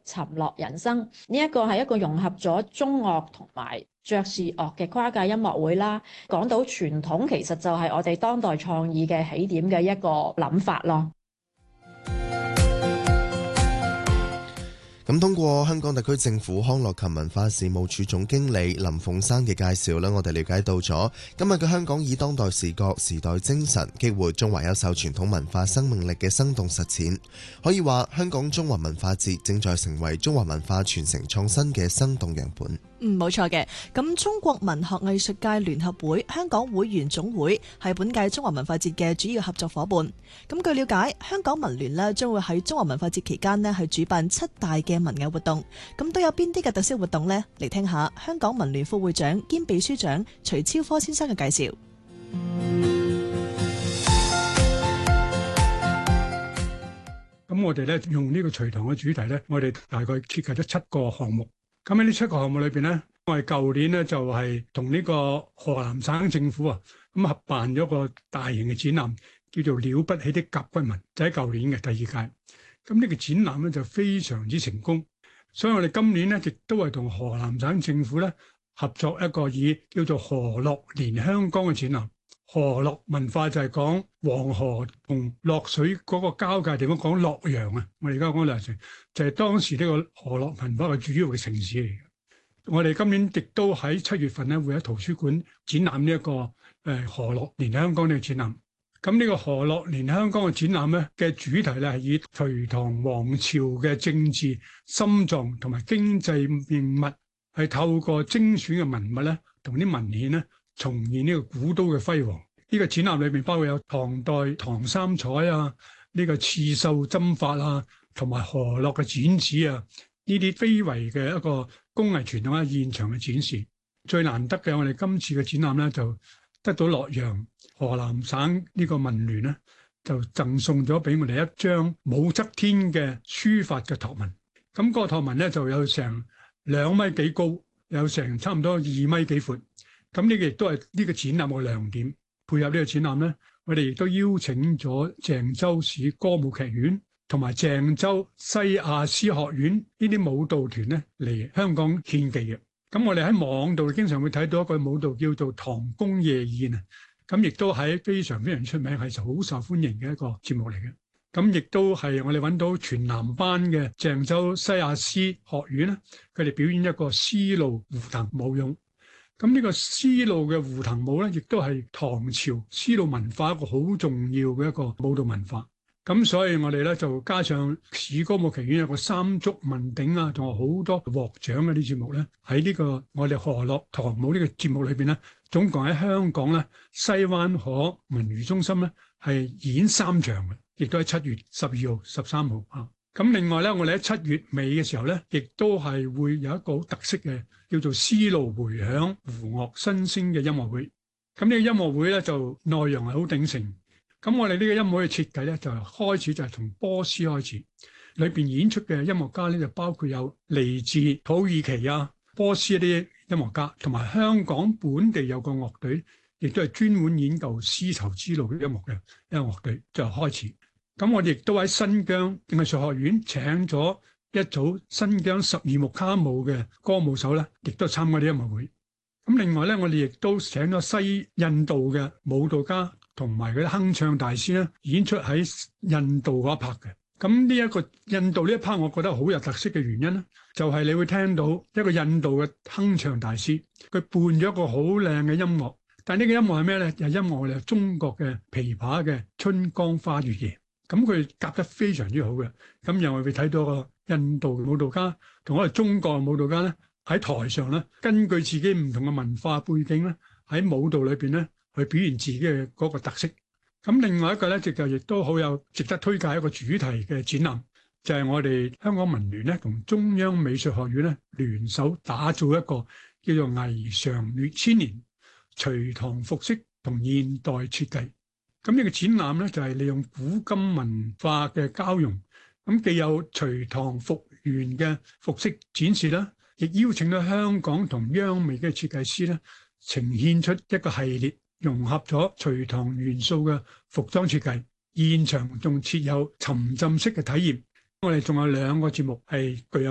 沉落人生》。呢一個係一個融合咗中樂同埋爵士樂嘅跨界音樂會啦。講到傳統，其實就係我哋當代創意嘅起點嘅一個諗法咯。 咁通過香港特區政府康樂及文化事務處總經理林鳳珊嘅介紹呢，我哋了解到咗今日嘅香港以當代視覺、時代精神激活中華優秀傳統文化生命力嘅生動實踐。可以話香港中華文化節正在成為中華文化傳承創新嘅生動樣本。 冇錯嘅。咁中國文學藝術界聯合會香港會員總會係本屆中華文化節嘅主要合作伙伴。咁據了解，香港文聯呢將會喺中華文化節期間呢係主辦7大嘅文藝活動。咁都有邊啲嘅特色活動呢？嚟聽下香港文聯副會長兼秘書長徐超科先生嘅介紹。 咁我哋咧用呢個隨堂嘅主題咧，我哋大概設計咗7個項目。咁喺呢7個項目裏邊咧，我哋舊年咧就係同呢個河南省政府啊咁合辦咗個大型嘅展覽，叫做《了不起的甲骨文》，就喺舊年嘅第2屆。咁呢個展覽咧就非常之成功，所以我哋今年咧亦都係同河南省政府咧合作一個以叫做河洛連香江嘅展覽。河洛文化就係講黃河同洛水嗰個交界地方，講洛陽啊。我哋而家講洛陽就係當時呢個河洛文化嘅主要嘅城市嚟嘅。我哋今年亦都喺7月份咧會喺圖書館展覽呢一個河洛連香江呢個展覽。咁呢個河洛連香江嘅展覽咧嘅主題咧係以隋唐王朝嘅政治心臟同埋經濟命脈，係透過精選嘅文物咧同啲文獻咧重現呢個古都嘅輝煌。呢個展覽裏邊包括有唐代唐三彩啊，呢個刺繡針法啊，同埋河洛嘅剪紙啊，呢啲非遺嘅一個工藝傳統嘅現場嘅展示。最難得嘅，我哋今次嘅展覽咧就得到洛陽河南省呢個文聯咧就贈送咗俾我哋一張武則天嘅書法嘅拓文。咁個拓文咧就有成2米幾高，有成差唔多2米幾闊。咁呢個亦都係呢個展覽嘅亮點。配合呢個展覽咧，我哋亦都邀請咗鄭州市歌舞劇院同埋鄭州西亞師學院呢啲舞蹈團咧嚟香港獻技嘅。咁我哋喺網度經常會睇到一個舞蹈叫做《唐宮夜宴》啊，咁亦都係非常非常出名，係好受歡迎嘅一個節目嚟嘅。咁亦都係我哋揾到全男班嘅鄭州西亞師學院咧，佢哋表演一個絲路胡騰舞踊。咁呢個絲路嘅胡騰舞咧，亦都係唐朝絲路文化一個好重要嘅一個舞蹈文化。咁所以我哋咧就加上市歌舞劇院有個三足問鼎啊，仲有好多獲獎嘅啲節目咧，喺呢個我哋河洛唐舞呢個節目裏邊咧，總共喺香港咧西灣河文娛中心咧係演3場嘅，亦都喺7月12號、13號啊。咁另外咧，我哋喺7月尾嘅時候咧，亦都係會有一個好特色嘅叫做絲路回響胡樂新聲嘅音樂會。咁呢個音樂會咧就內容係好鼎盛。咁我哋呢個音樂會嘅設計咧就開始就係從波斯開始，裏邊演出嘅音樂家咧就包括有嚟自土耳其啊、波斯一啲音樂家，同埋香港本地有個樂隊，亦都係專門演奏絲綢之路嘅音樂嘅音樂隊就開始。咁我哋亦都喺新疆藝術學院請咗一組新疆12木卡舞嘅歌舞手咧，亦都參加啲音樂會。咁另外咧，我哋亦都請咗西印度嘅舞蹈家同埋嗰啲哼唱大師咧，演出喺印度嗰一 part 嘅。咁呢一個印度呢一 part，我覺得好有特色嘅原因咧，就係你會聽到一個印度嘅哼唱大師，佢伴咗一個好靚嘅音樂。但係呢個音樂係咩咧？就係音樂我哋中國嘅琵琶嘅《春江花月夜》。咁佢夾得非常之好嘅。咁又我哋睇到個印度舞蹈家同我哋中國舞蹈家咧，喺台上咧，根據自己唔同嘅文化背景咧，喺舞蹈裏邊咧去表現自己嘅嗰個特色。咁另外一個咧，就亦都好有值得推介一個主題嘅展覽，就係我哋香港文聯咧同中央美術學院咧聯手打造一個叫做霓裳女千年隋唐服飾同現代設計。咁呢個展覽咧就係利用古今文化嘅交融，咁既有隋唐復原嘅服飾展示啦，亦邀請咗香港同央美嘅設計師咧，呈現出一個系列融合咗隋唐元素嘅服裝設計。現場仲設有沉浸式嘅體驗。我哋仲有2個節目係具有